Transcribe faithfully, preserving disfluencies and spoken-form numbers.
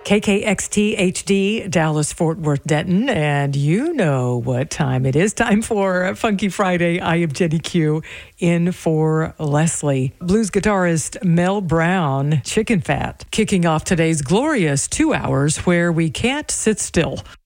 K K X T H D, Dallas, Fort Worth, Denton, and you know what time it is. Time for Funky Friday. I am Jenny Q, in for Leslie. Blues guitarist Mel Brown, Chicken Fat, kicking off today's glorious two hours where we can't sit still.